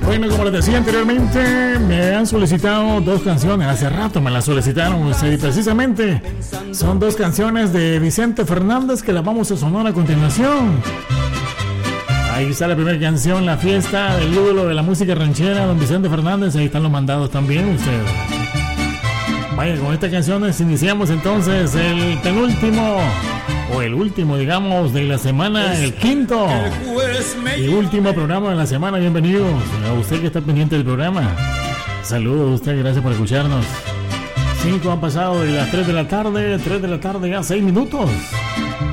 Bueno, como les decía anteriormente, me han solicitado dos canciones. Hace rato me las solicitaron y precisamente son dos canciones de Vicente Fernández que las vamos a sonar a continuación. Ahí está la primera canción, La Fiesta del ídolo de la música ranchera, don Vicente Fernández. Ahí están los mandados también, ustedes. Vaya, con esta canción iniciamos entonces el penúltimo o el último, digamos, de la semana, el quinto y último programa de la semana. Bienvenidos a usted que está pendiente del programa. Saludos a usted, gracias por escucharnos. 5 han pasado de las 3 de la tarde ya 6 minutos.